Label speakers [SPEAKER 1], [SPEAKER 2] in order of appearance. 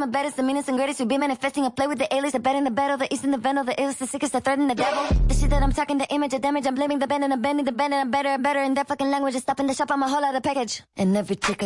[SPEAKER 1] baddest, the meanest and greatest. You be manifesting. I play with the aliens, the bad and the battle, the east and the venom, the illest, the sickest, the threat and the devil. The shit that I'm talking, the image of damage. I'm blaming the band and I'm bending the band and I'm better and better. And that fucking language is stopping the shop. I'm a whole lot of package. And every chick I